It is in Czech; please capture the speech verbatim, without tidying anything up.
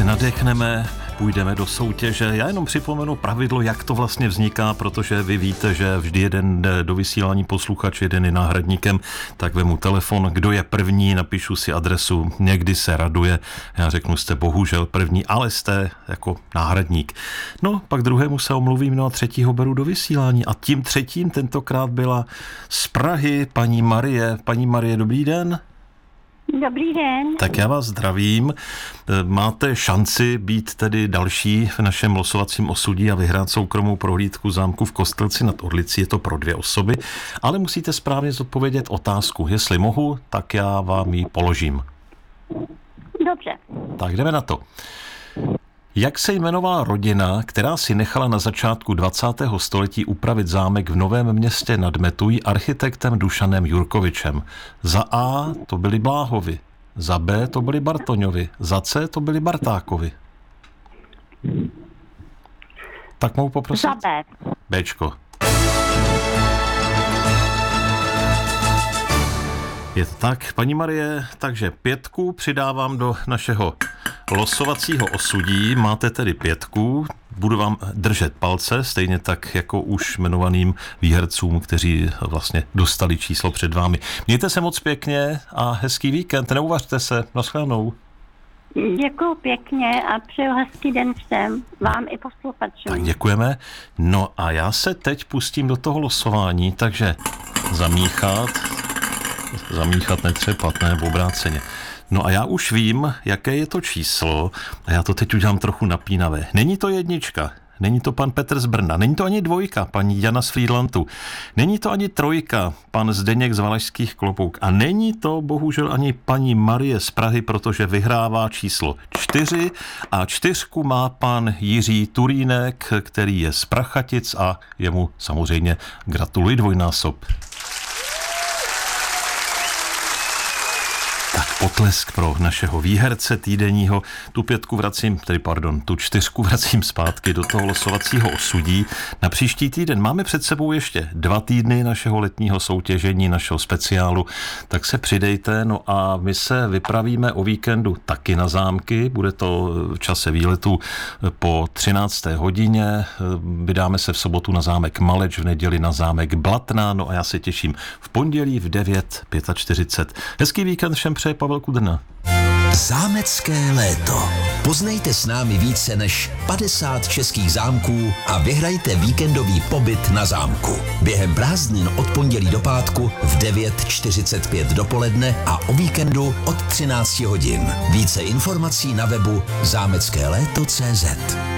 nadechneme, půjdeme do soutěže. Já jenom připomenu pravidlo, jak to vlastně vzniká, protože vy víte, že vždy jeden jde do vysílání posluchač, jeden je náhradníkem, tak vemu telefon, kdo je první, napíšu si adresu, někdy se raduje, já řeknu, jste bohužel první, ale jste jako náhradník. No, pak druhému se omluvím, no a třetího beru do vysílání a tím třetím tentokrát byla z Prahy paní Marie. Paní Marie, dobrý den. Dobrý den. Tak já vás zdravím. Máte šanci být tedy další v našem losovacím osudí a vyhrát soukromou prohlídku zámku v Kostelci nad Orlicí. Je to pro dvě osoby, ale musíte správně zodpovědět otázku. Jestli mohu, tak já vám ji položím. Dobře. Tak jdeme na to. Jak se jmenovala rodina, která si nechala na začátku dvacátého století upravit zámek v Novém Městě nad Metují architektem Dušanem Jurkovičem? Za A to byli Bláhovi, za B to byli Bartoňovi, za C to byli Bartákovi. Tak mohu poprosit? Za B. Bčko. Je to tak, paní Marie, takže pětku přidávám do našeho losovacího osudí. Máte tedy pětku, budu vám držet palce, stejně tak jako už jmenovaným výhercům, kteří vlastně dostali číslo před vámi. Mějte se moc pěkně a hezký víkend, neuvařte se, nashledanou. Děkuju pěkně a přeju hezký den všem, vám i posluchačům. Tak děkujeme. No a já se teď pustím do toho losování, takže zamíchat, zamíchat netřepat, ne, obráceně. No a já už vím, jaké je to číslo a já to teď udělám trochu napínavé. Není to jednička, není to pan Petr z Brna, není to ani dvojka, paní Jana z Frýdlantu, není to ani trojka, pan Zdeněk z Valašských Klobouk a není to bohužel ani paní Marie z Prahy, protože vyhrává číslo čtyři a čtyřku má pan Jiří Turínek, který je z Prachatic a jemu samozřejmě gratuluji dvojnásob. Tak potlesk pro našeho výherce týdenního. Tu pětku vracím, tedy pardon, tu čtyřku vracím zpátky do toho losovacího osudí. Na příští týden máme před sebou ještě dva týdny našeho letního soutěžení, našeho speciálu, tak se přidejte. No a my se vypravíme o víkendu taky na zámky. Bude to v čase výletu po třinácté hodině. Vydáme se v sobotu na zámek Maleč, v neděli na zámek Blatná. No a já se těším v pondělí v devět čtyřicet pět. Hezký víkend všem přeje Pavel Kudrna. Zámecké léto. Poznejte s námi více než padesát českých zámků a vyhrajte víkendový pobyt na zámku. Během prázdnin od pondělí do pátku v devět čtyřicet pět dopoledne a o víkendu od třináct hodin. Více informací na webu zámecké léto tečka cé zet.